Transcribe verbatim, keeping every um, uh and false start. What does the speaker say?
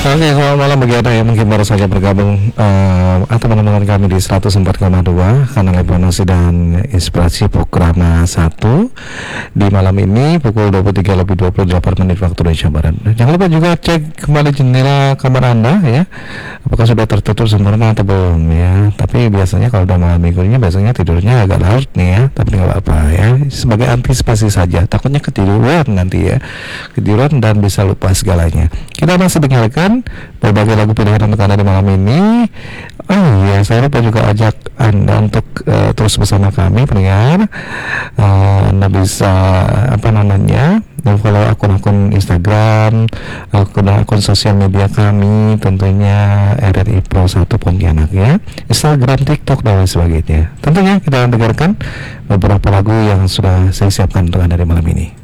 Oke, selamat malam bagi Anda yang mungkin baru saja bergabung uh, atau menemukan kami di seratus empat koma dua kanal informasi dan inspirasi program satu di malam ini pukul dua puluh tiga lebih dua puluh delapan menit waktu Indonesia Barat. Jangan lupa juga cek kembali jendela kamar Anda ya, apakah sudah tertutup sempurna atau belum ya. Tapi biasanya kalau udah malam minggunya biasanya tidurnya agak larut nih ya, tapi nggak apa-apa ya, sebagai antisipasi saja, takutnya ketiduran nanti ya, ketiduran dan bisa lupa segalanya. Kita masih dengarkan berbagai lagu pilihan untuk Anda di malam ini. Oh iya, saya lupa juga ajak Anda untuk uh, terus bersama kami pendengar. uh, Anda bisa apa namanya follow akun-akun Instagram, akun-akun sosial media kami, tentunya R R I Pro satu Pontianak ya, Instagram, TikTok dan lain sebagainya. Tentunya kita akan dengarkan beberapa lagu yang sudah saya siapkan untuk Anda di malam ini.